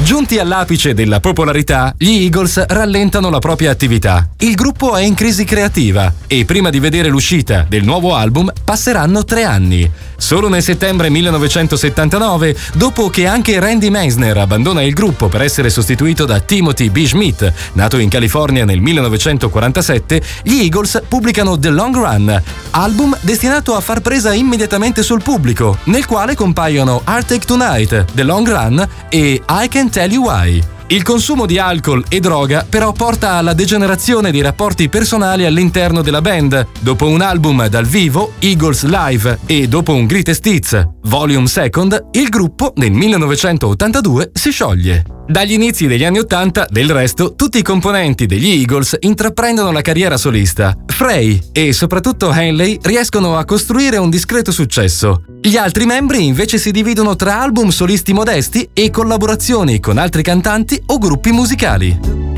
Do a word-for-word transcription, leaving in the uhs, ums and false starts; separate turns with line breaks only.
Giunti all'apice della popolarità, gli Eagles rallentano la propria attività. Il gruppo è in crisi creativa e prima di vedere l'uscita del nuovo album passeranno tre anni. Solo nel settembre millenovecentosettantanove, dopo che anche Randy Meisner abbandona il gruppo per essere sostituito da Timothy B. Schmidt, nato in California nel millenovecentoquarantasette, gli Eagles pubblicano The Long Run, album destinato a far presa immediatamente sul pubblico, nel quale compaiono Heartache Tonight, The Long Run e I Can Tell You Why. Il consumo di alcol e droga però porta alla degenerazione dei rapporti personali all'interno della band. Dopo un album dal vivo, Eagles Live, e dopo un Greatest Hits, Volume Second, il gruppo nel millenovecentottantadue si scioglie. Dagli inizi degli anni Ottanta, del resto, tutti i componenti degli Eagles intraprendono la carriera solista. Frey e soprattutto Hanley riescono a costruire un discreto successo. Gli altri membri invece si dividono tra album solisti modesti e collaborazioni con altri cantanti o gruppi musicali.